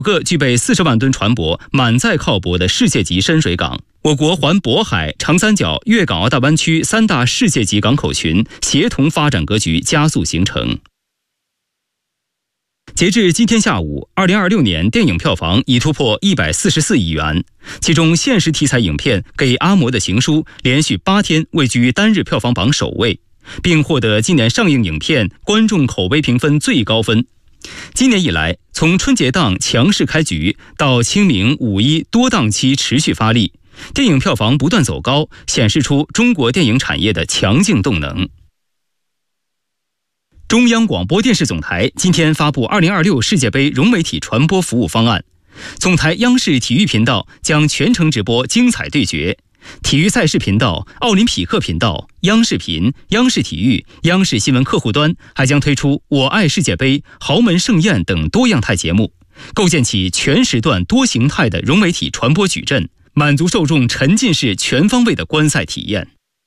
个具备40万吨船舶满载靠泊的世界级深水港。我国环渤海、长三角、粤港澳大湾区3大世界级港口群协同发展格局加速形成。截至今天下午，2026年电影票房已突破144亿元，其中现实题材影片《给阿嬷的情书》连续8天位居单日票房榜首位，并获得今年上映影片观众口碑评分最高分。今年以来，从春节档强势开局到清明、五一多档期持续发力，电影票房不断走高，显示出中国电影产业的强劲动能。中央广播电视总台今天发布2026世界杯融媒体传播服务方案，总台央视体育频道将全程直播精彩对决，体育赛事频道、奥林匹克频道、央视频、央视体育、央视新闻客户端还将推出我爱世界杯、豪门盛宴等多样态节目，构建起全时段多形态的融媒体传播矩阵，满足受众沉浸式全方位的观赛体验。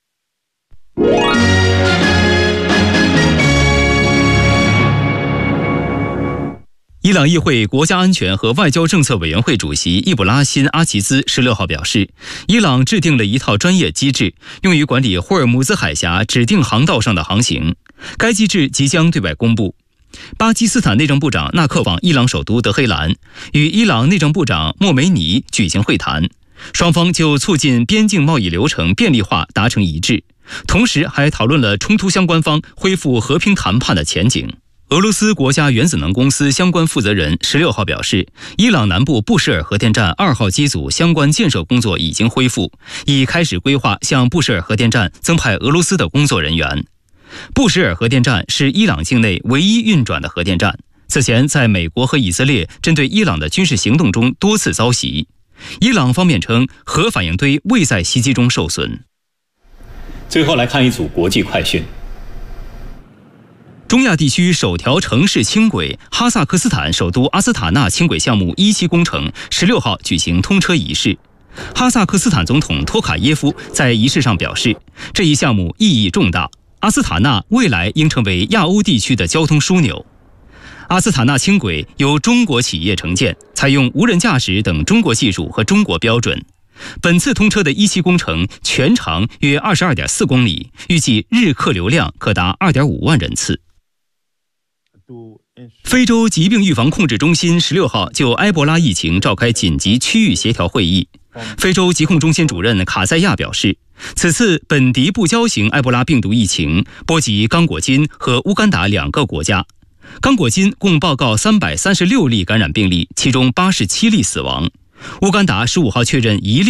伊朗议会国家安全和外交政策委员会主席易卜拉欣·阿齐兹16号表示，伊朗制定了一套专业机制，用于管理霍尔木兹海峡指定航道上的航行。该机制即将对外公布。巴基斯坦内政部长纳克往伊朗首都德黑兰，与伊朗内政部长莫梅尼举行会谈，双方就促进边境贸易流程便利化达成一致，同时还讨论了冲突相关方恢复和平谈判的前景。俄罗斯国家原子能公司相关负责人16号表示，伊朗南部布什尔核电站2号机组相关建设工作已经恢复，已开始规划向布什尔核电站增派俄罗斯的工作人员。布什尔核电站是伊朗境内唯一运转的核电站，此前在美国和以色列针对伊朗的军事行动中多次遭袭。伊朗方面称核反应堆未在袭击中受损。 最后来看一组国际快讯。 中亚地区首条城市轻轨哈萨克斯坦首都阿斯塔纳轻轨项目1期工程16号举行通车仪式。哈萨克斯坦总统托卡耶夫在仪式上表示，这一项目意义重大，阿斯塔纳未来应成为亚欧地区的交通枢纽。阿斯塔纳轻轨由中国企业承建，采用无人驾驶等中国技术和中国标准。本次通车的1期工程全长约22.4公里，预计日客流量可达2.5万人次。非洲疾病预防控制中心16号就埃博拉疫情召开紧急区域协调会议。非洲疾控中心主任卡塞亚表示，此次本迪布礁型埃博拉病毒疫情波及刚果金和乌干达2个国家。刚果金共报告336例感染病例，其中87例死亡。乌干达15号确认1例